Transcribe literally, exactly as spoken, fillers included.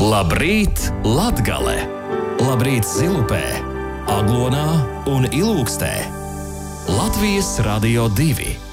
Labrīt, Latgale! Labrīt Zilupē, Aglonā un Ilūkstē! Latvijas Radio divi.